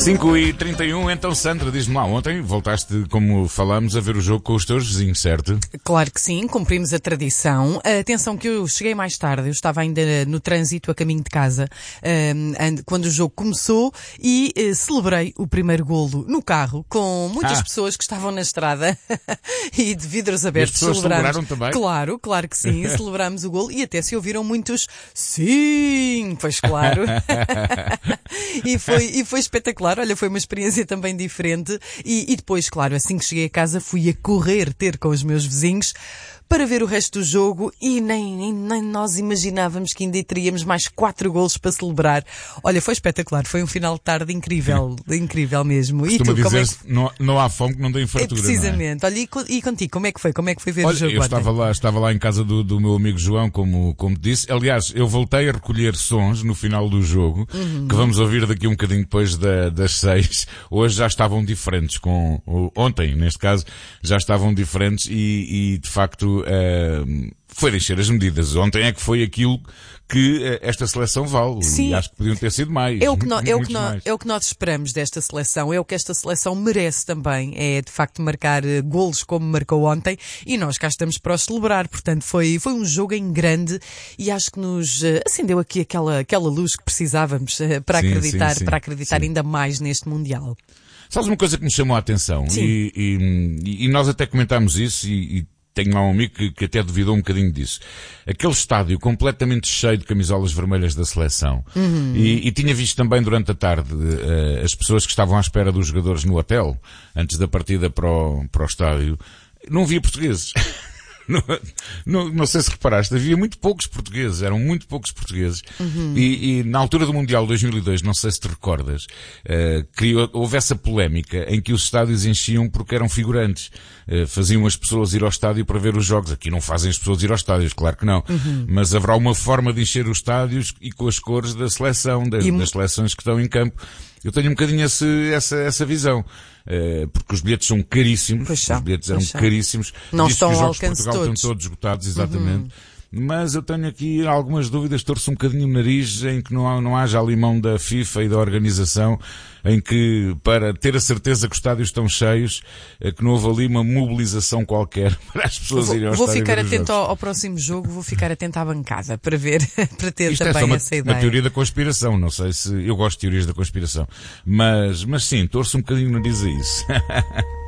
5h31, então Sandra, diz-me lá, ontem voltaste, como falámos, a ver o jogo com os teus vizinhos, certo? Claro que sim, cumprimos a tradição. Atenção que eu cheguei mais tarde, eu estava ainda no trânsito a caminho de casa, quando o jogo começou e celebrei o primeiro golo no carro com muitas pessoas que estavam na estrada e de vidros abertos. E as pessoas celebraram também? Claro que sim, celebramos o golo e até se ouviram muitos sim, pois claro. E foi espetacular. Olha, foi uma experiência também diferente e depois, claro, assim que cheguei a casa fui a correr ter com os meus vizinhos para ver o resto do jogo e nem nós imaginávamos que ainda teríamos mais 4 golos para celebrar. Olha, foi espetacular, foi um final de tarde incrível, incrível mesmo. Costuma e tu, como é que... não há fome que não dê fartura, precisamente. Não é? Olha, e contigo, como é que foi? Como é que foi ver Olha, o jogo? Eu estava lá em casa do meu amigo João, como disse. Aliás, eu voltei a recolher sons no final do jogo, que vamos ouvir daqui um bocadinho depois das 6. Hoje já estavam diferentes, ontem, neste caso, já estavam diferentes e de facto, foi deixar as medidas. Ontem é que foi aquilo que esta seleção vale. Sim. E acho que podiam ter sido mais. É o que nós esperamos desta seleção, é o que esta seleção merece também, é de facto marcar golos como marcou ontem e nós cá estamos para os celebrar, portanto foi um jogo em grande e acho que nos acendeu aqui aquela luz que precisávamos para acreditar ainda mais neste Mundial. Sabes uma coisa que me chamou a atenção? E nós até comentámos isso e tenho lá um amigo que até duvidou um bocadinho disso. Aquele estádio completamente cheio de camisolas vermelhas da seleção. E tinha visto também durante a tarde as pessoas que estavam à espera dos jogadores no hotel, antes da partida para o estádio. Não via portugueses. Não sei se reparaste, havia muito poucos portugueses, eram muito poucos portugueses. E na altura do Mundial 2002, não sei se te recordas, houve essa polémica em que os estádios enchiam porque eram figurantes. Faziam as pessoas ir ao estádio para ver os jogos. Aqui não fazem as pessoas ir aos estádios, claro que não. Mas haverá uma forma de encher os estádios e com as cores da seleção, das seleções que estão em campo. Eu tenho um bocadinho essa visão. Porque os bilhetes são caríssimos. Os bilhetes eram caríssimos. Não estão que os ao jogos de alcance Portugal todos. estão todos esgotados, exatamente. Mas eu tenho aqui algumas dúvidas, torço um bocadinho o nariz em que não haja ali mão da FIFA e da organização, em que, para ter a certeza que os estádios estão cheios, que não houve ali uma mobilização qualquer para as pessoas irem ao estádio. Vou ficar atento ao próximo jogo, vou ficar atento à bancada para ver, para ter isto também é essa ideia. uma teoria da conspiração, não sei se eu gosto de teorias da conspiração, mas sim, torço um bocadinho o nariz a isso.